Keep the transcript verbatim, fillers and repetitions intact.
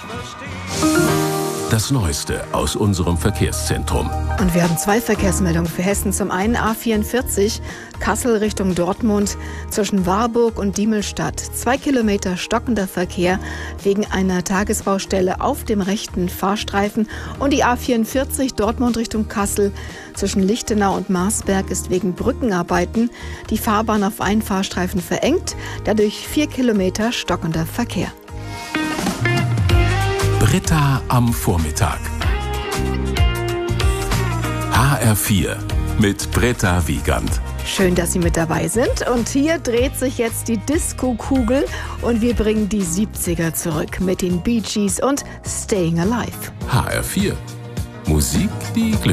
Das Neueste aus unserem Verkehrszentrum. Und wir haben zwei Verkehrsmeldungen für Hessen. Zum einen A vierundvierzig, Kassel Richtung Dortmund, zwischen Warburg und Diemelstadt. Zwei Kilometer stockender Verkehr wegen einer Tagesbaustelle auf dem rechten Fahrstreifen. Und die A vierundvierzig Dortmund Richtung Kassel, zwischen Lichtenau und Marsberg, ist wegen Brückenarbeiten die Fahrbahn auf einen Fahrstreifen verengt. Dadurch vier Kilometer stockender Verkehr. Britta am Vormittag. H R vier mit Britta Wiegand. Schön, dass Sie mit dabei sind. Und hier dreht sich jetzt die Disco-Kugel und wir bringen die siebziger zurück mit den Bee Gees und Staying Alive. H R vier. Musik, die Glück